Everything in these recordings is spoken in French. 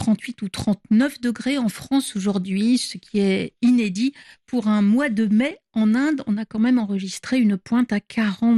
38 ou 39 degrés en France aujourd'hui, ce qui est inédit. Pour un mois de mai en Inde, on a quand même enregistré une pointe à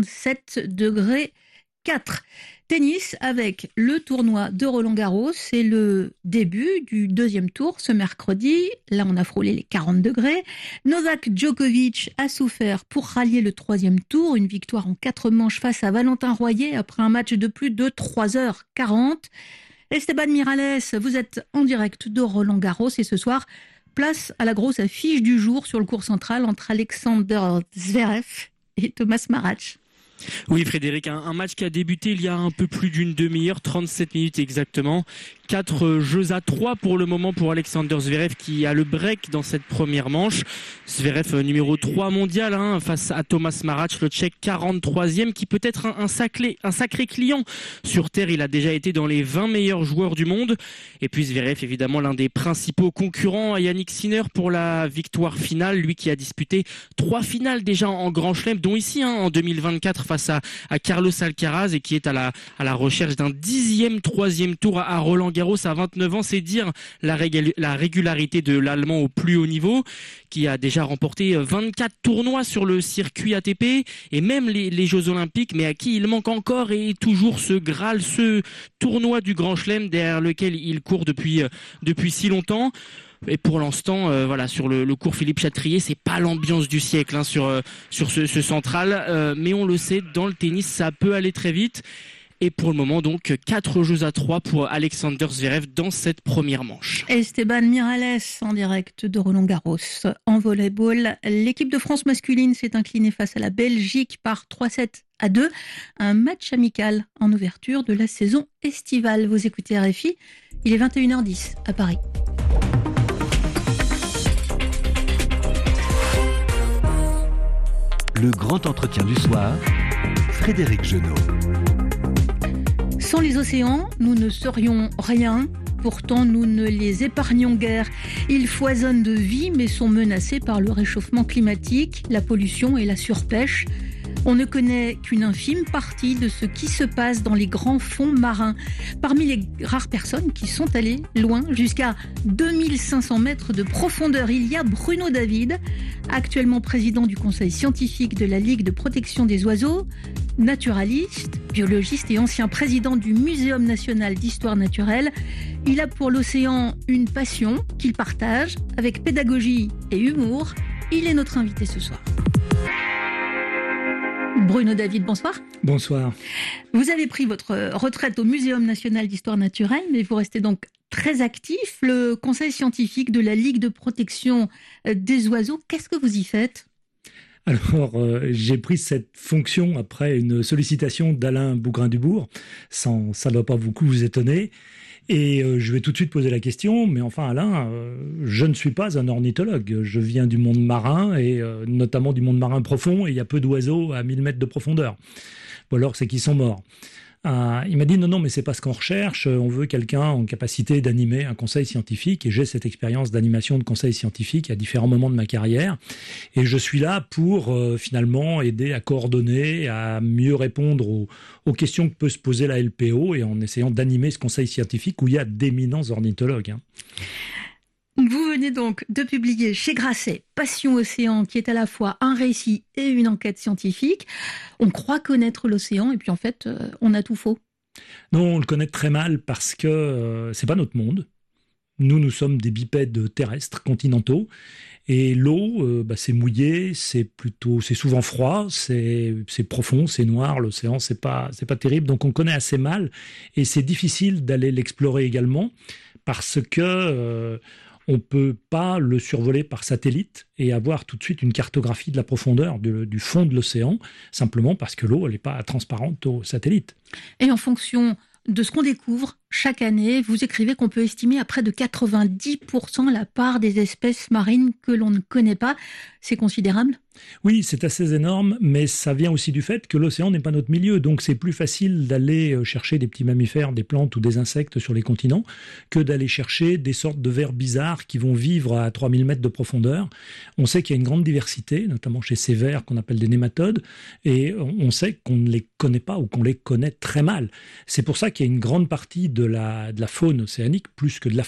47 degrés 4. Tennis avec le tournoi de Roland-Garros. C'est le début du deuxième tour ce mercredi. Là, on a frôlé les 40 degrés. Novak Djokovic a souffert pour rallier le troisième tour. Une victoire en 4 manches face à Valentin Royer après un match de plus de 3h40. Esteban Miralles, vous êtes en direct de Roland-Garros et ce soir, place à la grosse affiche du jour sur le court central entre Alexander Zverev et Thomas Marach. Oui Frédéric, un match qui a débuté il y a un peu plus d'une demi-heure, 37 minutes exactement. 4 jeux à 3 pour le moment pour Alexander Zverev qui a le break dans cette première manche. Zverev numéro 3 mondial face à Thomas Marach, le Tchèque 43e qui peut être un sacré client sur terre. Il a déjà été dans les 20 meilleurs joueurs du monde. Et puis Zverev évidemment l'un des principaux concurrents à Yannick Sinner pour la victoire finale. Lui qui a disputé 3 finales déjà en Grand Chelem, dont ici en 2024 face à Carlos Alcaraz et qui est à la recherche d'un 10e troisième tour à Roland-Garros à 29 ans. C'est dire la régularité de l'Allemand au plus haut niveau, qui a déjà remporté 24 tournois sur le circuit ATP et même les Jeux Olympiques, mais à qui il manque encore et toujours ce Graal, ce tournoi du Grand Chelem derrière lequel il court depuis si longtemps. Et pour l'instant, sur le cours Philippe Chatrier, c'est pas l'ambiance du siècle sur ce central, mais on le sait, dans le tennis, ça peut aller très vite. Et pour le moment, donc, 4 jeux à 3 pour Alexander Zverev dans cette première manche. Esteban Miralles en direct de Roland-Garros. En volleyball, l'équipe de France masculine s'est inclinée face à la Belgique par 3-7-2. Un match amical en ouverture de la saison estivale. Vous écoutez RFI, il est 21h10 à Paris. Le grand entretien du soir, Frédéric Genot. Sans les océans, nous ne serions rien. Pourtant, nous ne les épargnons guère. Ils foisonnent de vie, mais sont menacés par le réchauffement climatique, la pollution et la surpêche. On ne connaît qu'une infime partie de ce qui se passe dans les grands fonds marins. Parmi les rares personnes qui sont allées loin, jusqu'à 2500 mètres de profondeur, il y a Bruno David, actuellement président du conseil scientifique de la Ligue de protection des oiseaux, naturaliste, biologiste et ancien président du Muséum national d'histoire naturelle. Il a pour l'océan une passion qu'il partage avec pédagogie et humour. Il est notre invité ce soir. Bruno David, bonsoir. Bonsoir. Vous avez pris votre retraite au Muséum national d'histoire naturelle, mais vous restez donc très actif. Le conseil scientifique de la Ligue de protection des oiseaux, qu'est-ce que vous y faites ? Alors, j'ai pris cette fonction après une sollicitation d'Alain Bougrain-Dubourg. Ça ne doit pas beaucoup vous étonner. Et je vais tout de suite poser la question, mais enfin Alain, je ne suis pas un ornithologue. Je viens du monde marin, et notamment du monde marin profond, et il y a peu d'oiseaux à 1000 mètres de profondeur. Ou alors c'est qu'ils sont morts. Il m'a dit non, mais c'est pas ce qu'on recherche. On veut quelqu'un en capacité d'animer un conseil scientifique, et j'ai cette expérience d'animation de conseil scientifique à différents moments de ma carrière. Et je suis là pour finalement aider à coordonner, à mieux répondre aux questions que peut se poser la LPO, et en essayant d'animer ce conseil scientifique où il y a d'éminents ornithologues. Vous venez donc de publier chez Grasset Passion Océan, qui est à la fois un récit et une enquête scientifique. On croit connaître l'océan et puis en fait, on a tout faux. Non, on le connaît très mal parce que c'est pas notre monde. Nous sommes des bipèdes terrestres, continentaux. Et l'eau, c'est mouillé, c'est souvent froid, c'est profond, c'est noir. L'océan, c'est pas terrible. Donc on connaît assez mal et c'est difficile d'aller l'explorer également parce que on ne peut pas le survoler par satellite et avoir tout de suite une cartographie de la profondeur du fond de l'océan, simplement parce que l'eau, elle n'est pas transparente au satellite. Et en fonction de ce qu'on découvre chaque année, vous écrivez qu'on peut estimer à près de 90% la part des espèces marines que l'on ne connaît pas. C'est considérable ? Oui, c'est assez énorme, mais ça vient aussi du fait que l'océan n'est pas notre milieu. Donc c'est plus facile d'aller chercher des petits mammifères, des plantes ou des insectes sur les continents que d'aller chercher des sortes de vers bizarres qui vont vivre à 3000 mètres de profondeur. On sait qu'il y a une grande diversité, notamment chez ces vers qu'on appelle des nématodes, et on sait qu'on ne les connaît pas ou qu'on les connaît très mal. C'est pour ça qu'il y a une grande partie de la faune océanique, plus que de la